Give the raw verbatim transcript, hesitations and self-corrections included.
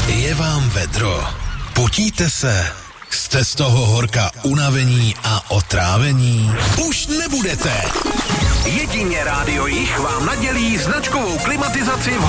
Je vám vedro. Potíte se? Jste z toho horka unavení a otrávení? Už nebudete. Jedině Rádio Jich vám nadělí značkovou klimatizaci v